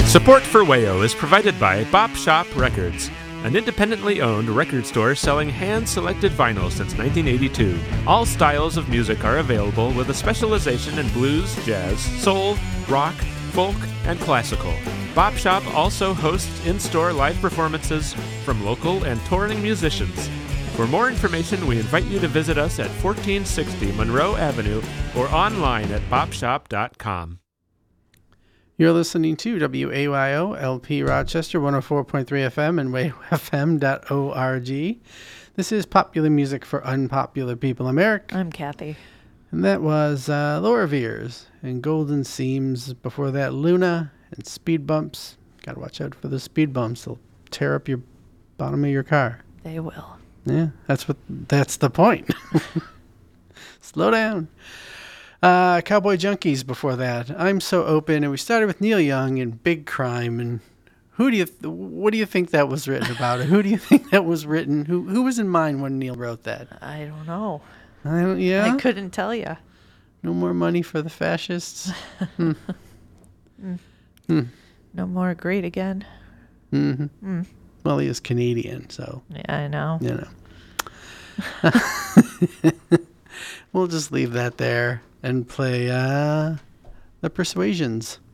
Support for Wayo is provided by Bop Shop Records, an independently owned record store selling hand-selected vinyl since 1982. All styles of music are available with a specialization in blues, jazz, soul, rock, folk, and classical. Bop Shop also hosts in-store live performances from local and touring musicians. For more information, we invite you to visit us at 1460 Monroe Avenue or online at bopshop.com. You're listening to WAYO LP Rochester 104.3 FM and wayofm.org. This is Popular Music for Unpopular People. I'm Eric. I'm Kathy. And that was Laura Veers and Golden Seams. Before that, Luna and Speed Bumps. Got to watch out for the speed bumps. They'll tear up your bottom of your car. They will. Yeah, that's the point. Slow down. Cowboy Junkies before that. I'm So Open, and we started with Neil Young and Big Crime. And what do you think that was written about? Who do you think that was written? Who was in mind when Neil wrote that? I don't know. I couldn't tell you. No more money for the fascists. No more great again. Mm-hmm. Well, he is Canadian, so. Yeah, I know. You know. We'll just leave that there and play The Persuasions.